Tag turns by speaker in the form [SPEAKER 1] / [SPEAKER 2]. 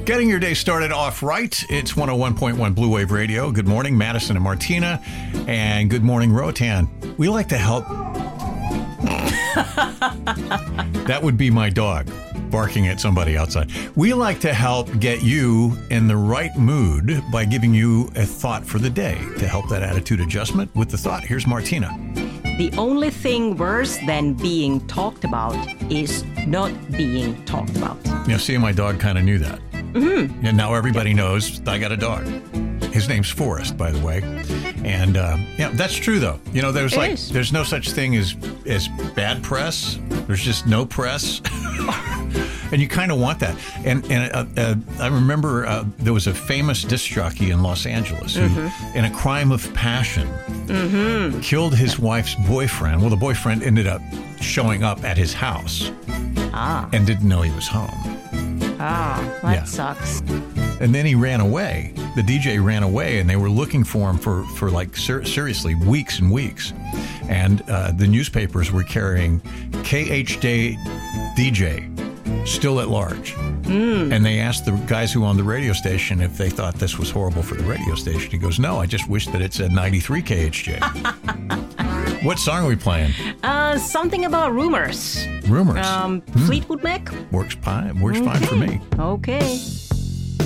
[SPEAKER 1] Getting your day started off right. It's 101.1 Blue Wave Radio. Good morning, Madison and Martina. And good morning, Rotan. We like to help. That would be my dog barking at somebody outside. We like to help get you in the right mood by giving you a thought for the day to help that attitude adjustment. With the thought, here's Martina.
[SPEAKER 2] The only thing worse than being talked about is not being talked about.
[SPEAKER 1] Yeah, see, my dog kind of knew that. Mm-hmm. And now everybody knows I got a dog. His name's Forrest, by the way. And yeah, that's true, though. You know, there's no such thing as bad press. There's just no press. And you kind of want that. And I remember there was a famous disc jockey in Los Angeles who, in a crime of passion, killed his wife's boyfriend. Well, the boyfriend ended up showing up at his house and didn't know he was home.
[SPEAKER 2] That sucks.
[SPEAKER 1] And then he ran away. The DJ ran away, and they were looking for him for like seriously weeks and weeks. And the newspapers were carrying KHJ DJ still at large. And they asked the guys who owned the radio station if they thought this was horrible for the radio station. He goes, "No, I just wish that it said 93 KHJ." What song are we playing?
[SPEAKER 2] Something about rumors.
[SPEAKER 1] Rumors.
[SPEAKER 2] Fleetwood Mac?
[SPEAKER 1] Works fine for me.
[SPEAKER 2] Okay.